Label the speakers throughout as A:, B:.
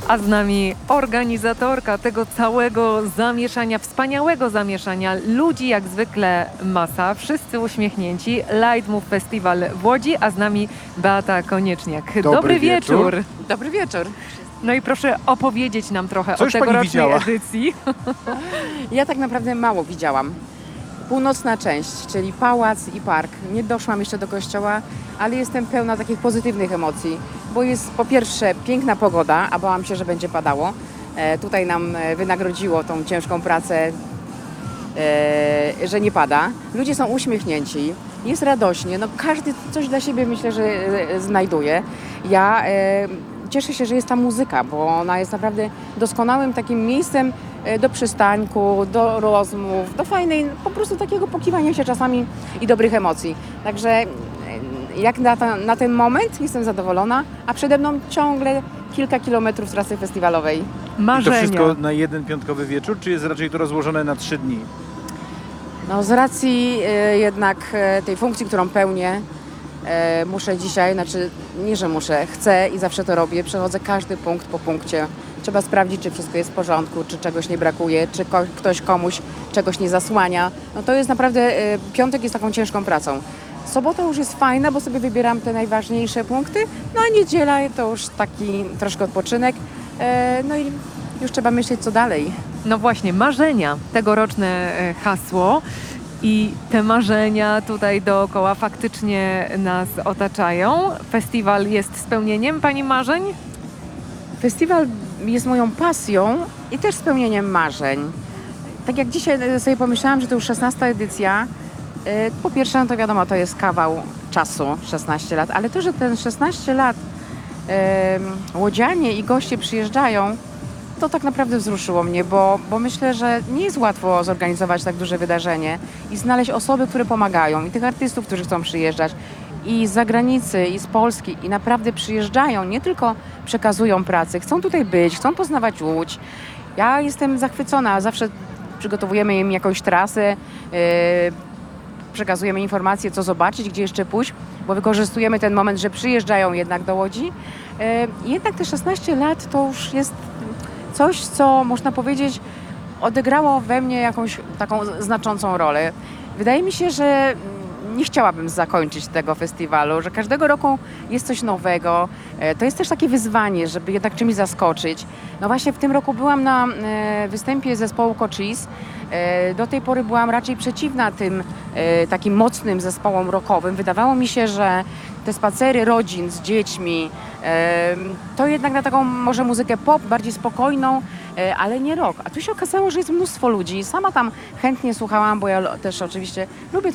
A: A z nami organizatorka tego całego zamieszania, wspaniałego zamieszania. Ludzi jak zwykle masa, wszyscy uśmiechnięci. Lightmove Festival w Łodzi, a z nami Beata Konieczniak. Dobry wieczór.
B: Dobry wieczór.
A: No i proszę opowiedzieć nam trochę
C: Co
A: o
C: już pani
A: tegorocznej
C: widziała?
A: edycji.
B: Ja tak naprawdę mało widziałam. Północna część, czyli pałac i park. Nie doszłam jeszcze do kościoła, ale jestem pełna takich pozytywnych emocji, bo jest po pierwsze piękna pogoda, a bałam się, że będzie padało. Tutaj nam wynagrodziło tą ciężką pracę, że nie pada. Ludzie są uśmiechnięci, jest radośnie, no każdy coś dla siebie myślę, że znajduje. Ja cieszę się, że jest ta muzyka, bo ona jest naprawdę doskonałym takim miejscem do przystańku, do rozmów, do fajnej, po prostu takiego pokiwania się czasami i dobrych emocji. Także jak na ten moment jestem zadowolona, a przede mną ciągle kilka kilometrów trasy festiwalowej.
C: I to
A: Marzenia.
C: wszystko na jeden piątkowy wieczór, czy jest raczej to rozłożone na 3 dni?
B: No z racji jednak tej funkcji, którą pełnię, muszę dzisiaj, znaczy nie, że muszę, chcę i zawsze to robię, przechodzę każdy punkt po punkcie. Trzeba sprawdzić, czy wszystko jest w porządku, czy czegoś nie brakuje, czy ktoś komuś czegoś nie zasłania. No to jest naprawdę, piątek jest taką ciężką pracą. Sobota już jest fajna, bo sobie wybieram te najważniejsze punkty, no a niedziela to już taki troszkę odpoczynek, no i już trzeba myśleć, co dalej.
A: No właśnie, marzenia, tegoroczne hasło. I te marzenia tutaj dookoła faktycznie nas otaczają. Festiwal jest spełnieniem Pani marzeń?
B: Festiwal jest moją pasją i też spełnieniem marzeń. Tak jak dzisiaj sobie pomyślałam, że to już 16. edycja, po pierwsze, no to wiadomo, to jest kawał czasu, 16 lat, ale to, że ten 16 lat łodzianie i goście przyjeżdżają, to tak naprawdę wzruszyło mnie, bo myślę, że nie jest łatwo zorganizować tak duże wydarzenie i znaleźć osoby, które pomagają i tych artystów, którzy chcą przyjeżdżać i z zagranicy, i z Polski i naprawdę przyjeżdżają, nie tylko przekazują pracę, chcą tutaj być, chcą poznawać Łódź. Ja jestem zachwycona, zawsze przygotowujemy im jakąś trasę, przekazujemy informacje, co zobaczyć, gdzie jeszcze pójść, bo wykorzystujemy ten moment, że przyjeżdżają jednak do Łodzi. Jednak te 16 lat to już jest coś, co można powiedzieć odegrało we mnie jakąś taką znaczącą rolę. Wydaje mi się, że nie chciałabym zakończyć tego festiwalu, że każdego roku jest coś nowego. To jest też takie wyzwanie, żeby jednak czymś zaskoczyć. No właśnie w tym roku byłam na występie zespołu Cochise. Do tej pory byłam raczej przeciwna tym takim mocnym zespołom rockowym. Wydawało mi się, że te spacery rodzin z dziećmi to jednak na taką może muzykę pop, bardziej spokojną, ale nie rock. A tu się okazało, że jest mnóstwo ludzi. Sama tam chętnie słuchałam, bo ja też oczywiście lubię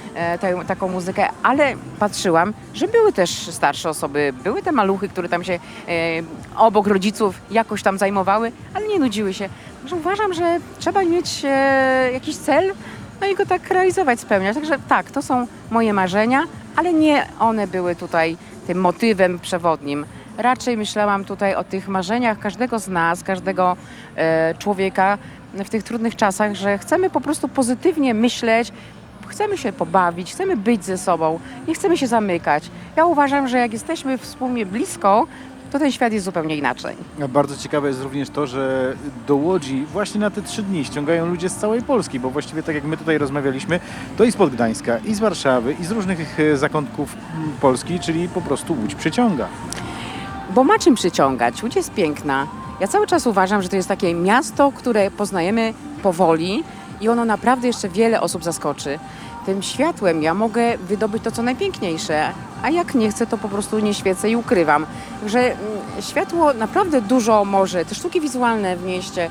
B: taką muzykę, ale patrzyłam, że były też starsze osoby, były te maluchy, które tam się obok rodziców jakoś tam zajmowały, ale nie nudziły się. Także uważam, że trzeba mieć jakiś cel, no i go tak realizować, spełniać. Także tak, to są moje marzenia, ale nie one były tutaj tym motywem przewodnim. Raczej myślałam tutaj o tych marzeniach każdego z nas, każdego człowieka w tych trudnych czasach, że chcemy po prostu pozytywnie myśleć, chcemy się pobawić, chcemy być ze sobą, nie chcemy się zamykać. Ja uważam, że jak jesteśmy wspólnie blisko, to ten świat jest zupełnie inaczej.
C: A bardzo ciekawe jest również to, że do Łodzi właśnie na te 3 dni ściągają ludzie z całej Polski, bo właściwie tak jak my tutaj rozmawialiśmy, to i spod Gdańska, i z Warszawy, i z różnych zakątków Polski, czyli po prostu Łódź przyciąga.
B: Bo ma czym przyciągać. Łódź jest piękna. Ja cały czas uważam, że to jest takie miasto, które poznajemy powoli i ono naprawdę jeszcze wiele osób zaskoczy. Tym światłem ja mogę wydobyć to, co najpiękniejsze, a jak nie chcę, to po prostu nie świecę i ukrywam. Także światło naprawdę dużo może, te sztuki wizualne w mieście,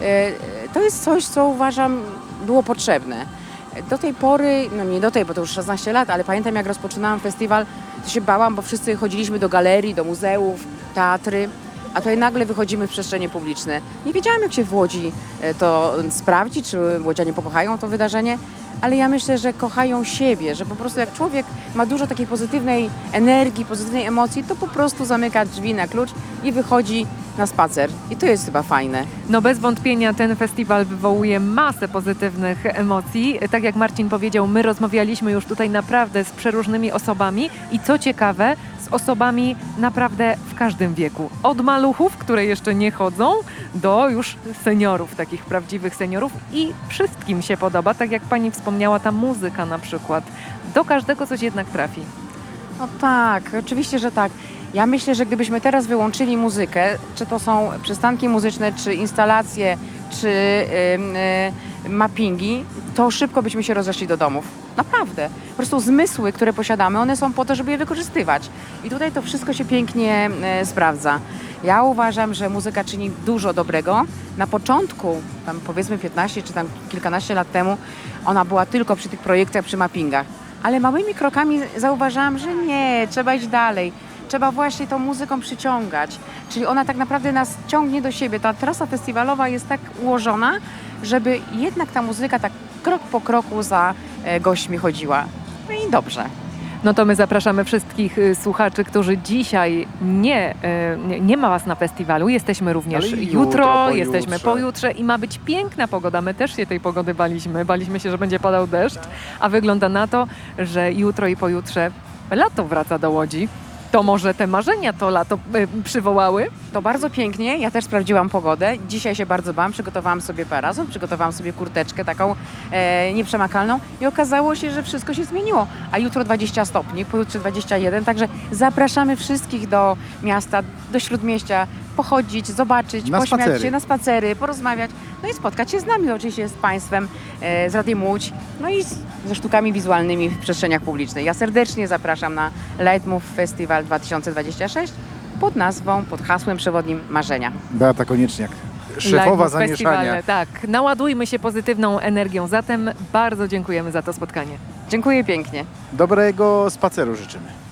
B: to jest coś, co uważam było potrzebne. Do tej pory, no nie do tej, bo to już 16 lat, ale pamiętam jak rozpoczynałam festiwal, to się bałam, bo wszyscy chodziliśmy do galerii, do muzeów, teatry, a tutaj nagle wychodzimy w przestrzenie publiczne. Nie wiedziałam, jak się w Łodzi to sprawdzi, czy łodzianie pokochają to wydarzenie, ale ja myślę, że kochają siebie, że po prostu jak człowiek ma dużo takiej pozytywnej energii, pozytywnej emocji, to po prostu zamyka drzwi na klucz i wychodzi na spacer. I to jest chyba fajne.
A: No bez wątpienia ten festiwal wywołuje masę pozytywnych emocji. Tak jak Marcin powiedział, my rozmawialiśmy już tutaj naprawdę z przeróżnymi osobami i co ciekawe, z osobami naprawdę w każdym wieku. Od maluchów, które jeszcze nie chodzą, do już seniorów, takich prawdziwych seniorów i wszystkim się podoba, tak jak pani wspomniała, ta muzyka na przykład. Do każdego coś jednak trafi.
B: No tak, oczywiście, że tak. Ja myślę, że gdybyśmy teraz wyłączyli muzykę, czy to są przystanki muzyczne, czy instalacje, czy mappingi, to szybko byśmy się rozeszli do domów. Naprawdę. Po prostu zmysły, które posiadamy, one są po to, żeby je wykorzystywać. I tutaj to wszystko się pięknie sprawdza. Ja uważam, że muzyka czyni dużo dobrego. Na początku, tam powiedzmy 15 czy tam kilkanaście lat temu, ona była tylko przy tych projektach, przy mappingach. Ale małymi krokami zauważałam, że nie, trzeba iść dalej. Trzeba właśnie tą muzyką przyciągać. Czyli ona tak naprawdę nas ciągnie do siebie. Ta trasa festiwalowa jest tak ułożona, żeby jednak ta muzyka tak krok po kroku za gośćmi chodziła. No i dobrze.
A: No to my zapraszamy wszystkich słuchaczy, którzy dzisiaj nie ma was na festiwalu. Jesteśmy również
C: Ale
A: jutro,
C: pojutrze.
A: jesteśmy pojutrze i ma być piękna pogoda. My też się tej pogody baliśmy. Baliśmy się, że będzie padał deszcz, a wygląda na to, że jutro i pojutrze lato wraca do Łodzi. To może te marzenia to lato przywołały?
B: To bardzo pięknie. Ja też sprawdziłam pogodę. Dzisiaj się bardzo bałam. Przygotowałam sobie parasol, przygotowałam sobie kurteczkę taką nieprzemakalną i okazało się, że wszystko się zmieniło. A jutro 20 stopni, pojutrze 21. Także zapraszamy wszystkich do miasta, do Śródmieścia, pochodzić, zobaczyć,
C: Na
B: pośmiać
C: spacery.
B: się na spacery, porozmawiać. No i spotkać się z nami, oczywiście z Państwem, z Radiem Łódź, no i ze sztukami wizualnymi w przestrzeniach publicznych. Ja serdecznie zapraszam na Lightmove Festival 2026 pod nazwą, pod hasłem przewodnim Marzenia.
C: Beata Konieczniak, szefowa
A: Lightmove
C: zamieszania.
A: Festiwale, tak, naładujmy się pozytywną energią. Zatem bardzo dziękujemy za to spotkanie.
B: Dziękuję pięknie.
C: Dobrego spaceru życzymy.